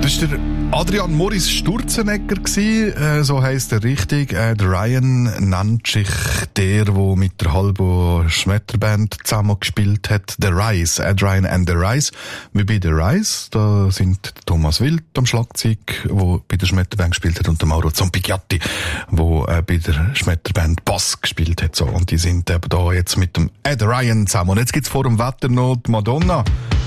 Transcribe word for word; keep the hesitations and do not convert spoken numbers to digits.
Das war der Adrian Moritz Sturzenegger, äh, so heisst er richtig. Äh, der Ryan nennt sich der, der mit der Halbo Schmetterband zusammen gespielt hat. The Rise, Ed Ryan and the Rise. Wie bei The Rise, da sind Thomas Wild am Schlagzeug, der bei der Schmetterband gespielt hat, und der Mauro Zompigatti, der äh, bei der Schmetterband Bass gespielt hat. So. Und die sind eben da jetzt mit dem Ed Ryan zusammen. Und jetzt gibt's vor dem Wetter noch die Madonna.